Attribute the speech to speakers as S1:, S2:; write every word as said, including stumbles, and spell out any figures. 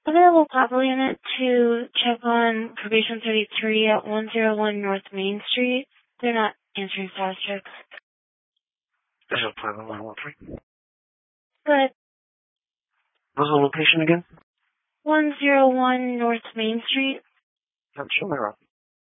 S1: Available Papa unit to check on probation thirty-three at one oh one North Main Street. They're not answering status checks.
S2: This is Papa one one three.
S1: Good.
S2: What's the location again?
S1: one oh one North Main Street.
S2: Show me around.